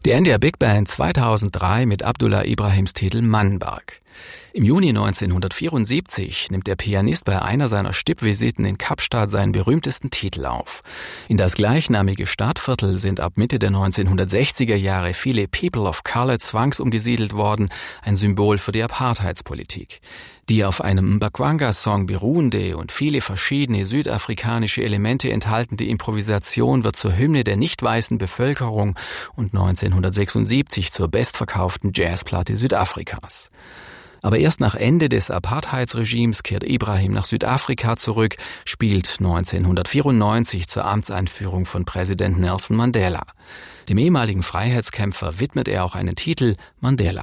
Die NDR Big Band 2003 mit Abdullah Ibrahims Titel Mannberg. Im Juni 1974 nimmt der Pianist bei einer seiner Stippvisiten in Kapstadt seinen berühmtesten Titel auf. In das gleichnamige Stadtviertel sind ab Mitte der 1960er Jahre viele People of Color zwangsumgesiedelt worden, ein Symbol für die Apartheidspolitik. Die auf einem Mbakwanga-Song beruhende und viele verschiedene südafrikanische Elemente enthaltende Improvisation wird zur Hymne der nicht weißen Bevölkerung und 1976 zur bestverkauften Jazzplatte Südafrikas. Aber erst nach Ende des Apartheidsregimes kehrt Ibrahim nach Südafrika zurück, spielt 1994 zur Amtseinführung von Präsident Nelson Mandela. Dem ehemaligen Freiheitskämpfer widmet er auch einen Titel, Mandela.